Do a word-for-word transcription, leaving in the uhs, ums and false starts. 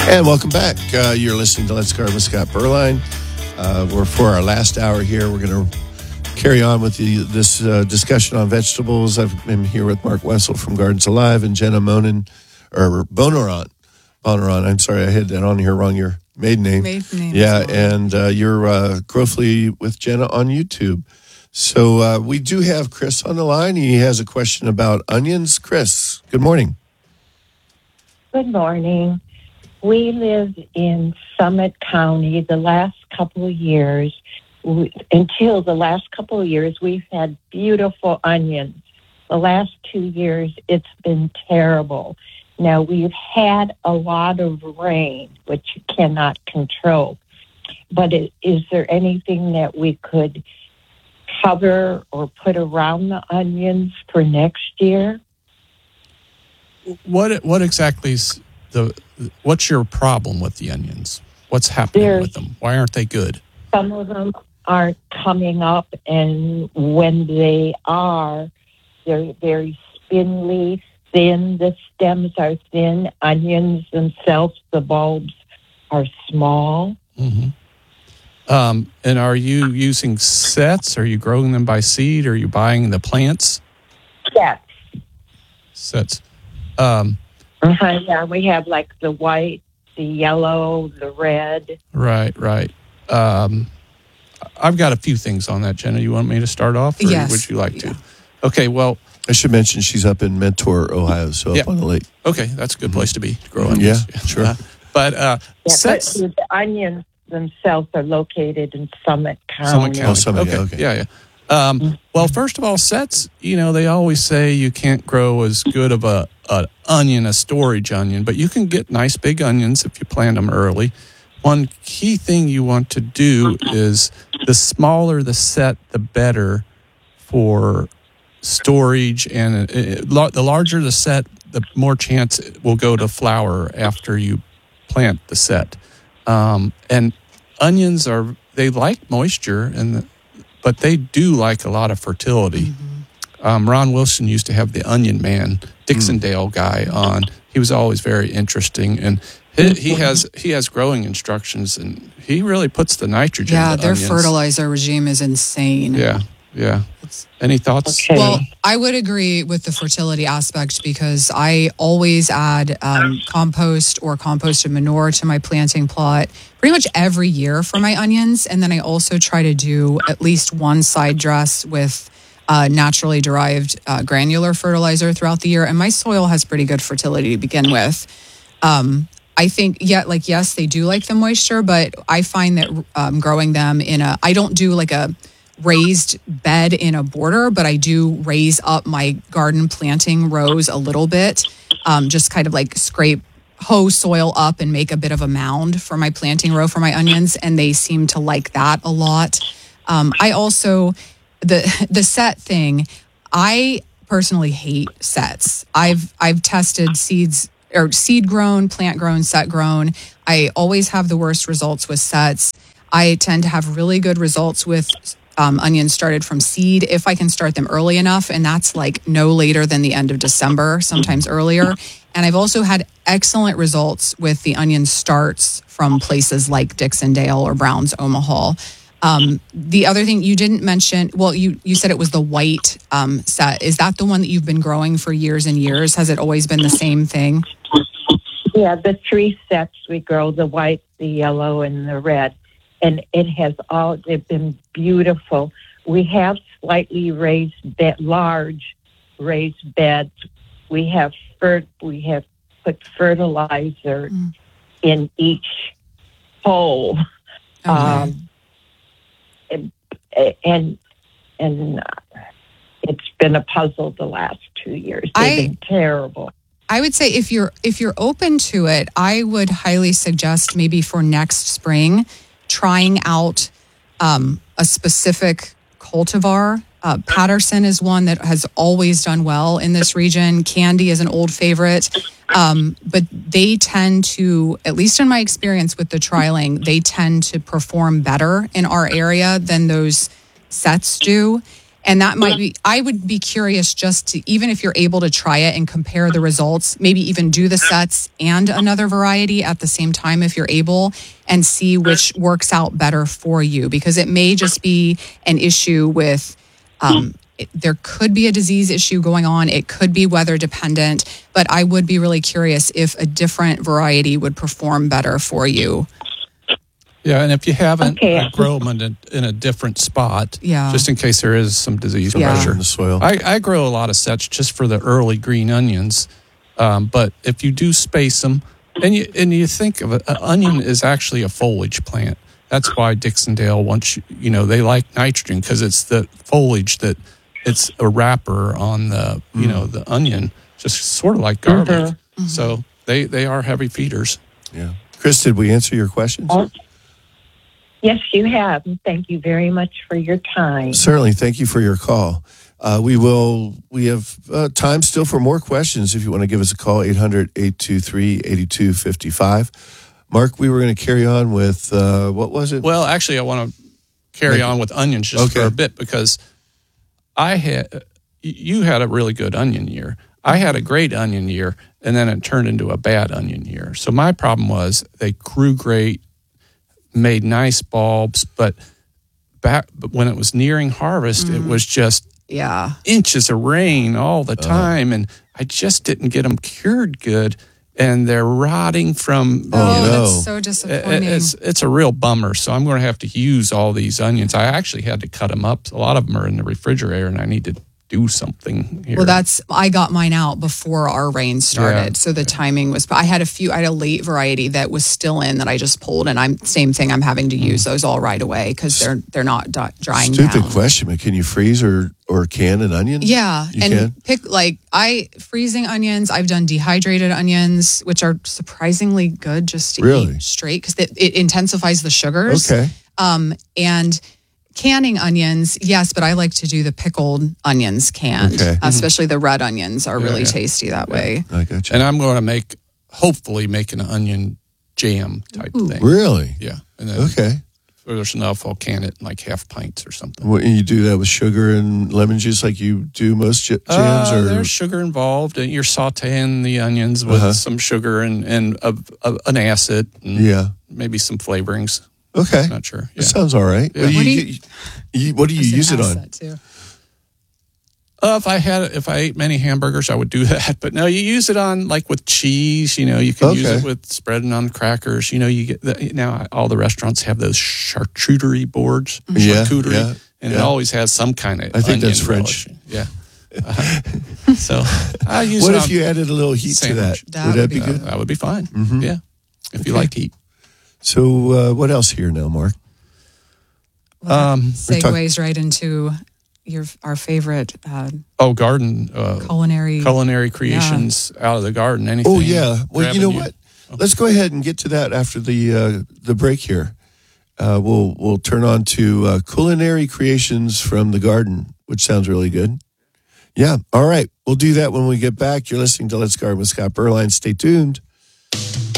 And welcome back. Uh, you're listening to Let's Garden with Scott Berline. Uh, we're for our last hour here. We're going to carry on with the, this uh, discussion on vegetables. I've been here with Mark Wessel from Gardens Alive and Jenna Monin, or Bonaron. Bonaron, I'm sorry, I had that on here wrong. Your maiden name. Maiden name. Yeah, and uh, you're uh, Growthly with Jenna on YouTube. So uh, we do have Chris on the line. He has a question about onions. Chris, good morning. Good morning. We live in Summit County. The last couple of years, we, until the last couple of years, we've had beautiful onions. The last two years, it's been terrible. Now, we've had a lot of rain, which you cannot control. But it, is there anything that we could cover or put around the onions for next year? What what exactly is the what's your problem with the onions? What's happening There's, with them? Why aren't they good? Some of them aren't coming up, and when they are, they're very spindly, thin. The stems are thin. Onions themselves, the bulbs are small. Mm-hmm. Um, and are you using sets? Are you growing them by seed? Are you buying the plants? Yes. Sets. Um, uh-huh, yeah, we have like the white, the yellow, the red. Right, right. Um, I've got a few things on that, Jenna. You want me to start off? Or yes. would you like yeah. to? Okay, well. I should mention she's up in Mentor, Ohio, so up yeah. on the lake. Okay, that's a good place to be to grow Mm-hmm. onions. Yeah, sure. Uh, but uh, Yeah, sets. but the onions themselves are located in Summit County. Summit County. Oh, Summit, okay. yeah, okay. Yeah, yeah. Um, well, first of all, sets, you know, they always say you can't grow as good of a, a onion, a storage onion, but you can get nice big onions if you plant them early. One key thing you want to do is the smaller the set, the better for storage, and it, the larger the set, the more chance it will go to flower after you plant the set. Um, and onions are, they like moisture, and the, but they do like a lot of fertility. Mm-hmm. Um, Ron Wilson used to have the Onion Man, Dixondale guy on. He was always very interesting, and he, he has he has growing instructions, and he really puts the nitrogen. Yeah, into their onions. fertilizer regime is insane. Yeah, yeah. Any thoughts? Okay. Well, I would agree with the fertility aspect because I always add um, compost or composted manure to my planting plot pretty much every year for my onions. And then I also try to do at least one side dress with uh, naturally derived uh, granular fertilizer throughout the year. And my soil has pretty good fertility to begin with. Um, I think, yeah, like, yes, they do like the moisture, but I find that um, growing them in a, I don't do like a raised bed in a border, but I do raise up my garden planting rows a little bit, um, just kind of like scrape hoe soil up and make a bit of a mound for my planting row for my onions, and they seem to like that a lot. Um, I also, the the set thing, I personally hate sets. I've I've tested seeds or seed grown, plant grown, set grown. I always have the worst results with sets. I tend to have really good results with Um, onions started from seed if I can start them early enough, and that's like no later than the end of December, sometimes earlier. And I've also had excellent results with the onion starts from places like Dixondale or Brown's Omaha. Um, the other thing you didn't mention, well, you, you said it was the white um, set. Is that the one that you've been growing for years and years? Has it always been the same thing? Yeah, the three sets we grow, the white, the yellow, and the red. And it has all, they've been beautiful. We have slightly raised bed, large raised beds. We have fer- we have put fertilizer mm. in each hole. Okay. Um, and, and, and it's been a puzzle the last two years. They've I, been terrible. I would say if you're, if you're open to it, I would highly suggest maybe for next spring, trying out um, a specific cultivar. Uh, Patterson is one that has always done well in this region. Candy is an old favorite. Um, but they tend to, at least in my experience with the trialing, they tend to perform better in our area than those sets do. And that might be, I would be curious just to, even if you're able to try it and compare the results, maybe even do the sets and another variety at the same time if you're able, and see which works out better for you. Because it may just be an issue with, um, it, there could be a disease issue going on. It could be weather dependent, but I would be really curious if a different variety would perform better for you. Yeah, and if you haven't, Okay. uh, grow them in a, in a different spot, Yeah. just in case there is some disease Yeah. pressure. in the soil. I, I grow a lot of sets just for the early green onions, um, but if you do space them, and you and you think of it, an onion is actually a foliage plant. That's why Dixondale wants you, you know, they like nitrogen because it's the foliage that it's a wrapper on the, you know, the onion, just sort of like garlic. Mm-hmm. So they, they are heavy feeders. Yeah. Chris, did we answer your questions? Oh, yes, you have. And thank you very much for your time. Certainly. Thank you for your call. Uh, we will, we have uh, time still for more questions. If you want to give us a call, eight hundred, eight two three, eight two five five. Mark, we were going to carry on with, uh, what was it? Well, actually, I want to carry Make- on with onions just Okay. for a bit because I had, you had a really good onion year. I had a great onion year, and then it turned into a bad onion year. So my problem was they grew great, made nice bulbs, but back but when it was nearing harvest, it was just Yeah. inches of rain all the Uh-huh. time, and I just didn't get them cured good, and they're rotting from. Oh, Oh, no. that's so It- disappointing. It's it's a real bummer. So I'm going to have to use all these onions. I actually had to cut them up. A lot of them are in the refrigerator, and I need to do something here. Well, that's, I got mine out before our rain started. Yeah. So the timing was, I had a few, I had a late variety that was still in that I just pulled, and I'm, same thing, I'm having to use those all right away because they're, they're not di- drying Stupid down. question, but can you freeze or, or can an onion? Yeah. You and can? pick like I freezing onions. I've done dehydrated onions, which are surprisingly good just to Really? eat straight because it, it intensifies the sugars. Okay. Um, and canning onions, yes, but I like to do the pickled onions canned, Okay. especially the red onions are Yeah, really yeah. tasty that way. I got you. and I'm going to make, hopefully, make an onion jam type thing. Really? Yeah. And then Okay. if there's enough, I'll can it in like half pints or something. What, you do that with sugar and lemon juice like you do most j- jams? Uh, or there's sugar involved, and you're sauteing the onions with Uh-huh. some sugar and and a, a, an acid, and Yeah. maybe some flavorings. Okay. Not sure. That Yeah. sounds all right. Yeah. What do What you, do you- you- what do you Just an use it on? asset, too. Uh, if I had, if I ate many hamburgers, I would do that. But no, you use it on like with cheese. You know, you can use Okay. it with spreading on crackers. You know, you get the, now all the restaurants have those charcuterie boards, Yeah, charcuterie, yeah, and yeah. it always has some kind of. I think that's onion French. relish. Yeah. Uh-huh. So I use What it if on you added a little heat to that? sandwich. That would that would be be good? Uh, that would be fine. Mhm. Yeah, if you Okay. like heat. So, uh, what else here now, Mark? Well, that Um, we're talk- segues right into your our favorite uh, Oh, garden uh, culinary. culinary creations out of the garden. Anything? Oh, yeah. Well, you know grabbing what? Let's go ahead and get to that after the uh, the break here. Uh, we'll we'll turn on to uh, culinary creations from the garden, which sounds really good. Yeah. All right. We'll do that when we get back. You're listening to Let's Garden with Scott Berline. Stay tuned.